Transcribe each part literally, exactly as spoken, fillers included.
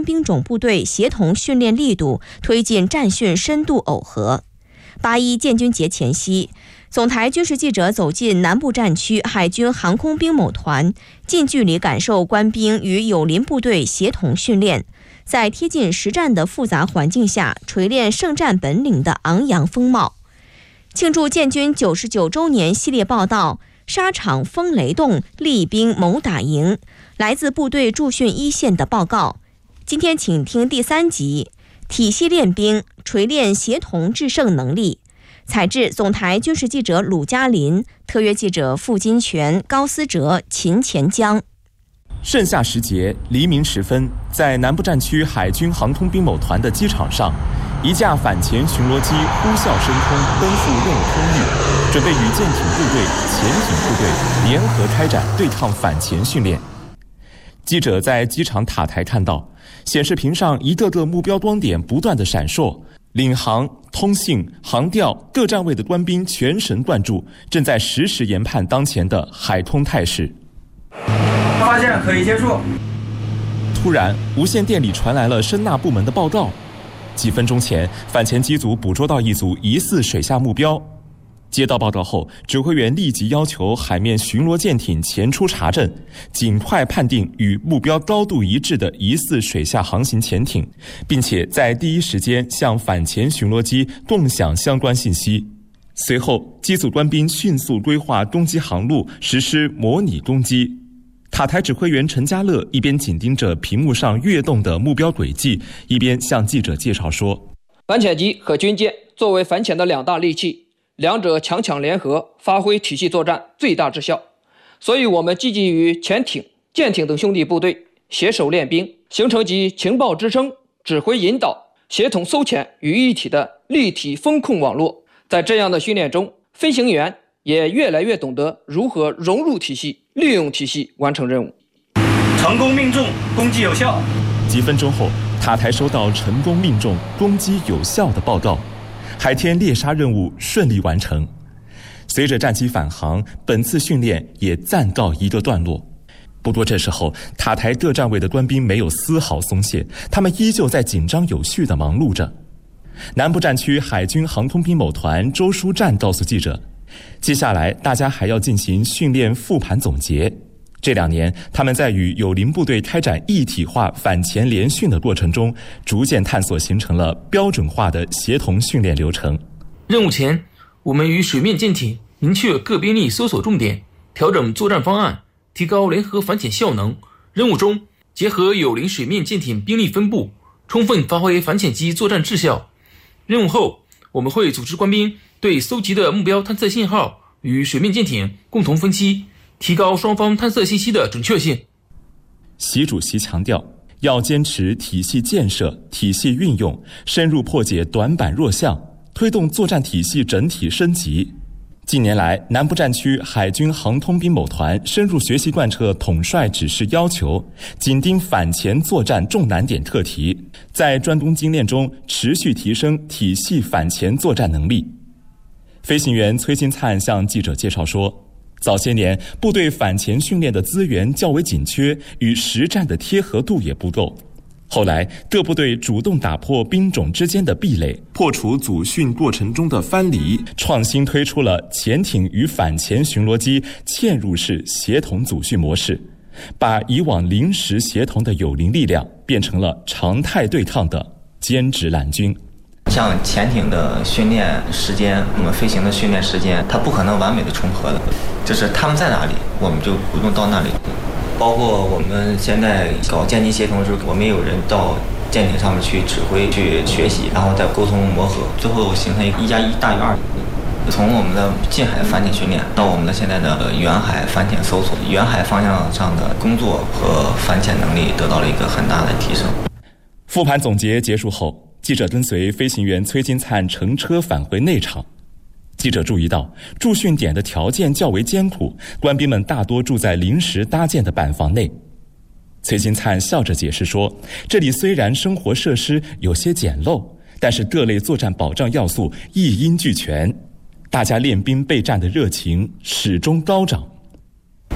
兵种部队协同训练力度，推进战训深度耦合。八一建军节前夕，总台军事记者走进南部战区海军航空兵某团，近距离感受官兵与友邻部队协同训练，在贴近实战的复杂环境下锤炼圣战本领的昂扬风貌。庆祝建军九十九周年系列报道，沙场风雷动，厉兵谋打赢，来自部队驻训一线的报告。今天请听第三集，体系练兵，锤炼协同制胜能力。采制总台军事记者鲁嘉林，特约记者傅金泉、高思哲、秦前江。 盛夏时节，黎明时分，在南部战区海军航空兵某团的机场上，一架反潜巡逻机呼啸升空，奔赴任务空域，准备与舰艇部队、潜艇部队联合开展对抗反潜训练。记者在机场塔台看到，显示屏上一个个目标光点不断的闪烁，领航、通信、航调各站位的官兵全神贯注，正在实时研判当前的海空态势。 发现可以接触。 突然，无线电里传来了声纳部门的报告。几分钟前，反潜机组捕捉到一组疑似水下目标。接到报告后，指挥员立即要求海面巡逻舰艇前出查证，尽快判定与目标高度一致的疑似水下航行潜艇，并且在第一时间向反潜巡逻机共享相关信息。随后，机组官兵迅速规划攻击航路，实施模拟攻击。塔台指挥员陈家乐一边紧盯着屏幕上跃动的目标轨迹，一边向记者介绍说： 反潜机和军舰作为反潜的两大利器，两者强强联合，发挥体系作战最大之效。所以我们积极与潜艇、舰艇等兄弟部队携手练兵，形成集情报支撑、指挥引导、协同搜潜于一体的立体风控网络。在这样的训练中，飞行员也越来越懂得如何融入体系、利用体系完成任务。 成功命中，攻击有效。 几分钟后，塔台收到成功命中、攻击有效的报告，海天猎杀任务顺利完成。随着战机返航，本次训练也暂告一个段落。不过这时候，塔台各站位的官兵没有丝毫松懈，他们依旧在紧张有序地忙碌着。南部战区海军航空兵某团周书战告诉记者，接下来大家还要进行训练复盘总结。这两年，他们在与友邻部队开展一体化反潜联训的过程中，逐渐探索形成了标准化的协同训练流程。 任务前，我们与水面舰艇明确各兵力搜索重点，调整作战方案，提高联合反潜效能。任务中，结合友邻水面舰艇兵力分布，充分发挥反潜机作战质效。任务后，我们会组织官兵对搜集的目标探测信号与水面舰艇共同分析，提高双方探测信息的准确性。 习主席强调，要坚持体系建设、体系运用，深入破解短板弱项，推动作战体系整体升级。近年来，南部战区海军航空兵某团深入学习贯彻统帅指示要求，紧盯反潜作战重难点课题，在专攻精练中持续提升体系反潜作战能力。飞行员崔金灿向记者介绍说，早些年部队反潜训练的资源较为紧缺，与实战的贴合度也不够。后来各部队主动打破兵种之间的壁垒，破除组训过程中的藩篱，创新推出了潜艇与反潜巡逻机嵌入式协同组训模式，把以往临时协同的友邻力量变成了常态对抗的兼职蓝军。 像潜艇的训练时间，我们飞行的训练时间，它不可能完美的重合的，就是他们在哪里，我们就不用到那里。包括我们现在搞舰机协同时，我们有人到舰艇上面去指挥、去学习，然后再沟通磨合，最后形成一个一加一大于二。从我们的近海反潜训练到我们的现在的远海反潜搜索，远海方向上的工作和反潜能力得到了一个很大的提升。 复盘总结结束后，记者跟随飞行员崔金灿乘车返回内场。记者注意到，驻训点的条件较为艰苦，官兵们大多住在临时搭建的板房内。崔金灿笑着解释说，这里虽然生活设施有些简陋，但是各类作战保障要素一应俱全，大家练兵备战的热情始终高涨。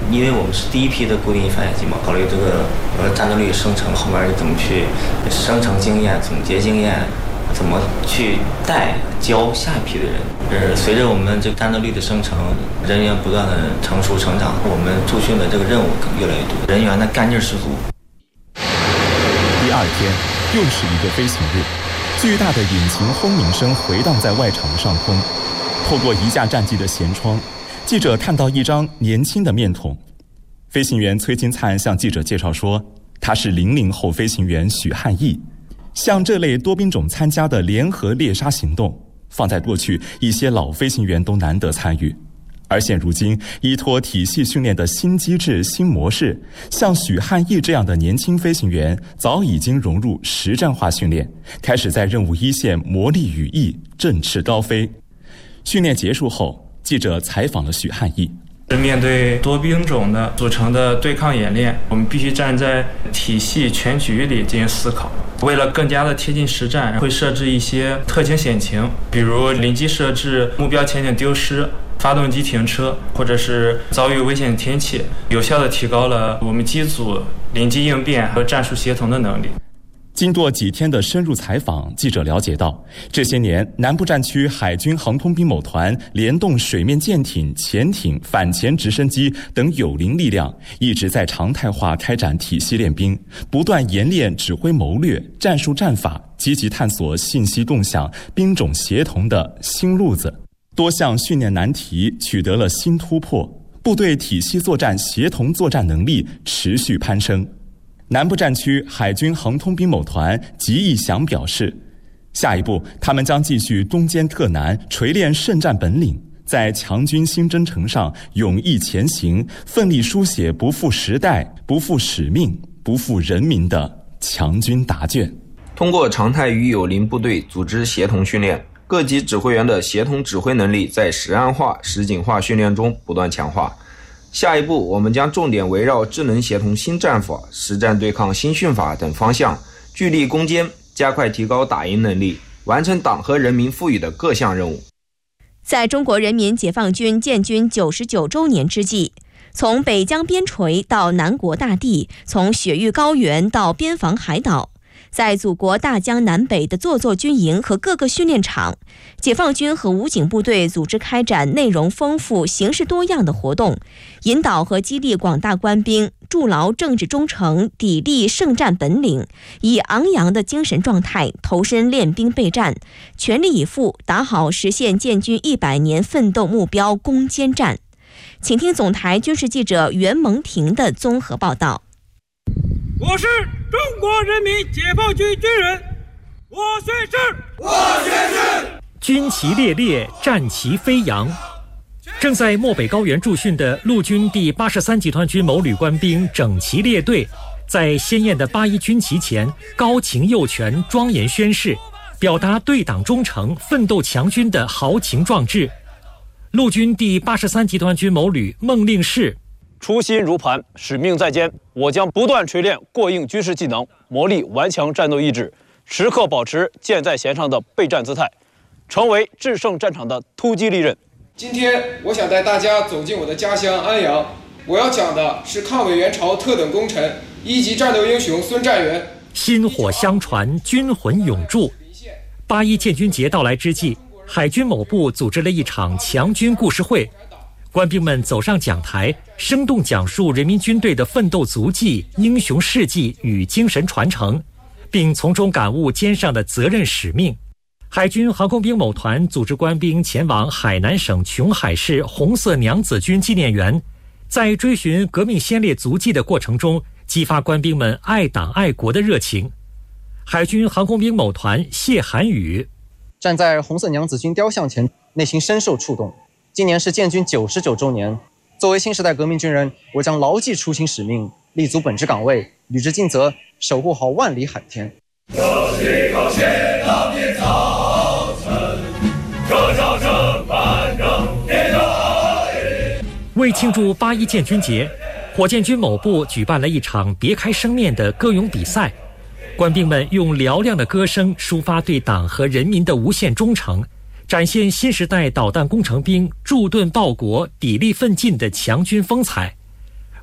因为我们是第一批的固定翼反野机嘛，考虑这个呃战斗力生成，后面怎么去生成经验、总结经验，怎么去带教下一批的人。呃，随着我们这个战斗力的生成，人员不断的成熟成长，我们驻训的这个任务越来越多，人员的干劲十足。 第二天又是一个飞行日，巨大的引擎轰鸣声回荡在外场的上空。透过一架战机的舷窗，记者看到一张年轻的面孔。飞行员崔金灿向记者介绍说，他是零零后飞行员许汉义。像这类多兵种参加的联合猎杀行动，放在过去一些老飞行员都难得参与，而现如今依托体系训练的新机制、新模式，像许汉义这样的年轻飞行员早已经融入实战化训练，开始在任务一线磨砺羽翼，振翅高飞。训练结束后，记者采访了许汉义。 面对多兵种的组成的对抗演练，我们必须站在体系全局里进行思考。为了更加的贴近实战，会设置一些特情险情，比如临机设置目标前景丢失、发动机停车，或者是遭遇危险天气，有效地提高了我们机组临机应变和战术协同的能力。 经过几天的深入采访，记者了解到，这些年南部战区海军航空兵某团联动水面舰艇、潜艇、反潜直升机等友邻力量，一直在常态化开展体系练兵，不断演练指挥谋略、战术战法，积极探索信息共享、兵种协同的新路子。多项训练难题取得了新突破，部队体系作战协同作战能力持续攀升。南部战区海军航空兵某团吉义祥表示，下一步他们将继续攻坚特难，锤炼胜战本领，在强军新征程上勇毅前行，奋力书写不负时代、不负使命、不负人民的强军答卷。 通过常态与友邻部队组织协同训练，各级指挥员的协同指挥能力在实案化、实景化训练中不断强化。下一步，我们将重点围绕智能协同新战法、实战对抗新训法等方向，聚力攻坚，加快提高打赢能力，完成党和人民赋予的各项任务。 在中国人民解放军建军九十九周年之际，从北疆边陲到南国大地，从雪域高原到边防海岛，在祖国大江南北的座座军营和各个训练场，解放军和武警部队组织开展内容丰富、形式多样的活动，引导和激励广大官兵筑牢政治忠诚、砥砺胜战本领，以昂扬的精神状态投身练兵备战，全力以赴打好实现建军一百年奋斗目标攻坚战。请听总台军事记者袁蒙婷的综合报道。 我是中国人民解放军军人，我宣誓，我宣誓， 军旗猎猎，战旗飞扬。正在漠北高原驻训的陆军第八十三集团军某旅官兵整齐列队，在鲜艳的八一军旗前高擎右拳，庄严宣誓，表达对党忠诚、奋斗强军的豪情壮志。陆军第八十三集团军某旅孟令士： 初心如磐，使命在肩，我将不断锤炼过硬军事技能，磨砺顽强战斗意志，时刻保持箭在弦上的备战姿态，成为制胜战场的突击利刃。 今天我想带大家走进我的家乡安阳，我要讲的是抗美援朝特等功臣、一级战斗英雄孙占元。 薪火相传，军魂永驻。八一建军节到来之际，海军某部组织了一场强军故事会，官兵们走上讲台，生动讲述人民军队的奋斗足迹、英雄事迹与精神传承，并从中感悟肩上的责任使命。海军航空兵某团组织官兵前往海南省琼海市红色娘子军纪念园，在追寻革命先烈足迹的过程中，激发官兵们爱党爱国的热情。海军航空兵某团谢涵宇： 站在红色娘子军雕像前，内心深受触动。今年是建军九十九周年，作为新时代革命军人，我将牢记初心使命，立足本职岗位，履职尽责，守护好万里海天。 有气有气，浪面早晨，这叫正反正别来。 为庆祝八一建军节，火箭军某部举办了一场别开生面的歌咏比赛，官兵们用嘹亮的歌声抒发对党和人民的无限忠诚，展现新时代导弹工程兵驻盾报国、砥砺奋进的强军风采。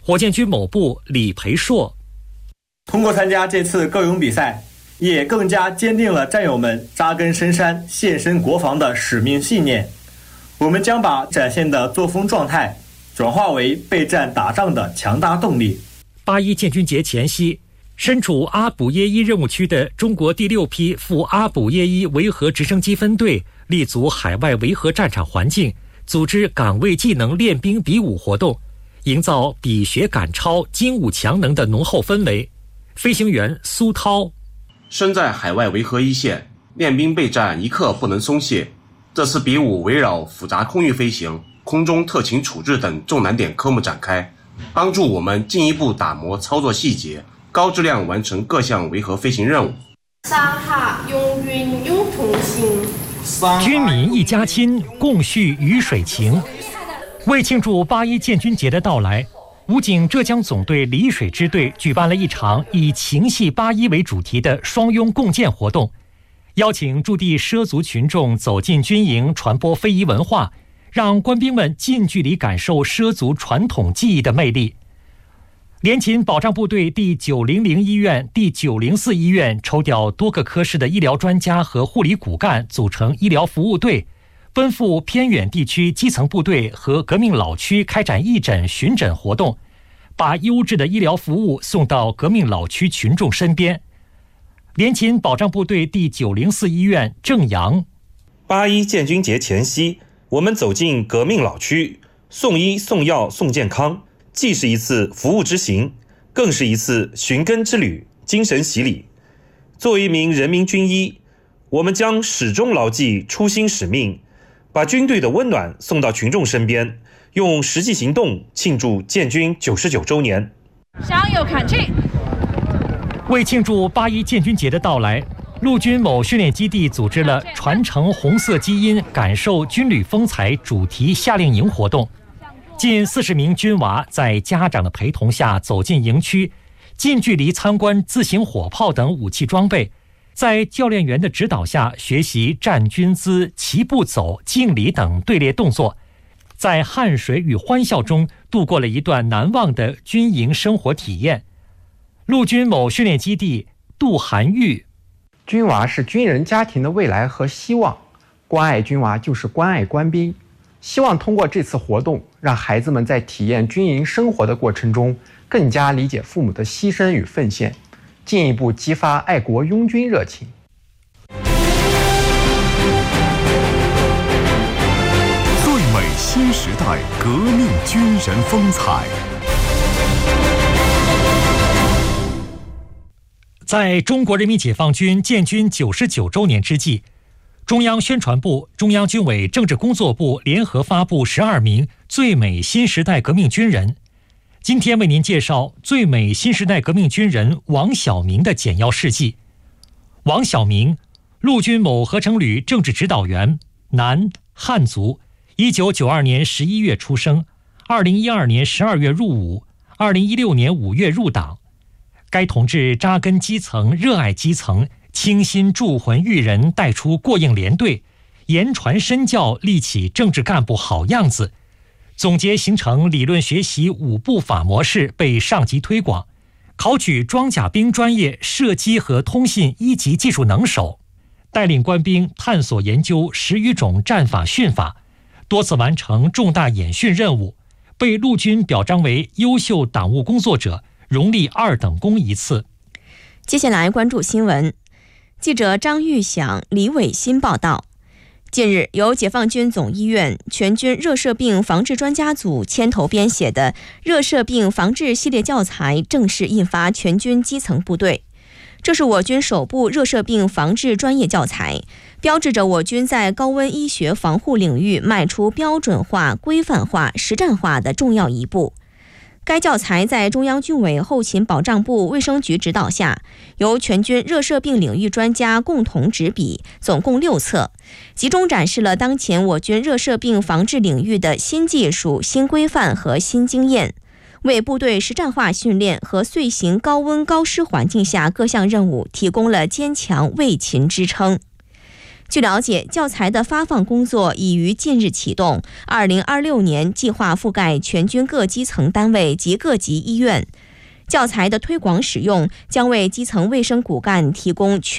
火箭军某部李培硕。 通过参加这次歌咏比赛，也更加坚定了战友们扎根深山、献身国防的使命信念。我们将把展现的作风状态转化为备战打仗的强大动力。 八一建军节前夕，身处阿卜耶伊任务区的中国第六批赴阿卜耶伊维和直升机分队立足海外维和战场环境，组织岗位技能练兵比武活动，营造比学赶超、精武强能的浓厚氛围。飞行员苏涛： 身在海外维和一线，练兵备战一刻不能松懈。这次比武围绕复杂空域飞行、空中特勤处置等重难点科目展开，帮助我们进一步打磨操作细节，高质量完成各项维和飞行任务。 上下永远永同行， 军民一家亲，共叙鱼水情。为庆祝八一建军节的到来，武警浙江总队丽水支队举办了一场以情系八一为主题的双拥共建活动，邀请驻地畲族群众走进军营，传播非遗文化，让官兵们近距离感受畲族传统技艺的魅力。联勤保障部队第九零零医院、第九零四医院抽调多个科室的医疗专家和护理骨干组成医疗服务队，奔赴偏远地区基层部队和革命老区开展义诊巡诊活动，把优质的医疗服务送到革命老区群众身边。联勤保障部队第九零四医院郑阳： 八一建军节前夕，我们走进革命老区，送医送药送健康，既是一次服务之行，更是一次寻根之旅、精神洗礼。作为一名人民军医，我们将始终牢记初心使命，把军队的温暖送到群众身边，用实际行动庆祝建军九十九周年。 向右看齐。 为庆祝八一建军节的到来，陆军某训练基地组织了传承红色基因、感受军旅风采主题夏令营活动。近四十名军娃在家长的陪同下走进营区，近距离参观自行火炮等武器装备，在教练员的指导下学习站军姿、齐步走、敬礼等队列动作，在汗水与欢笑中度过了一段难忘的军营生活体验。陆军某训练基地杜涵玉： 军娃是军人家庭的未来和希望，关爱军娃就是关爱官兵。希望通过这次活动，让孩子们在体验军营生活的过程中，更加理解父母的牺牲与奉献，进一步激发爱国拥军热情。 最美新时代革命军人风采。 在中国人民解放军建军九十九周年之际，中央宣传部、中央军委政治工作部联合发布十二名最美新时代革命军人。今天为您介绍最美新时代革命军人王晓明的简要事迹。王晓明，陆军某合成旅政治指导员，男，汉族，一九九二年十一月出生，二零一二年十二月入伍，二零一六年五月入党。该同志扎根基层，热爱基层，倾心铸魂育人，带出过硬连队，言传身教，立起政治干部好样子。总结形成理论学习五步法模式，被上级推广，考取装甲兵专业射击和通信一级技术能手，带领官兵探索研究十余种战法训法，多次完成重大演训任务，被陆军表彰为优秀党务工作者，荣立二等功一次。 接下来关注新闻。记者张玉响、李伟新报道。近日，由解放军总医院全军热射病防治专家组牵头编写的热射病防治系列教材正式印发全军基层部队。这是我军首部热射病防治专业教材，标志着我军在高温医学防护领域迈出标准化、规范化、实战化的重要一步。该教材在中央军委后勤保障部卫生局指导下，由全军热射病领域专家共同执笔，总共六册，集中展示了当前我军热射病防治领域的新技术、新规范和新经验，为部队实战化训练和遂行高温高湿环境下各项任务提供了坚强卫勤支撑。 据了解，教材的发放工作已于近日启动，二零二六年计划覆盖全军各基层单位及各级医院。教材的推广使用将为基层卫生骨干提供全